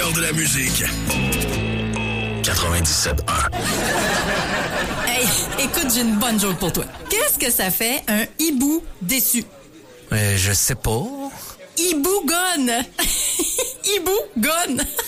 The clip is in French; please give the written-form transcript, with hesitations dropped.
meilleur de la musique. 97.1. Hey, écoute, j'ai une bonne joke pour toi. Qu'est-ce que ça fait un hibou déçu? Je sais pas. Hibou gone. Hibou gone.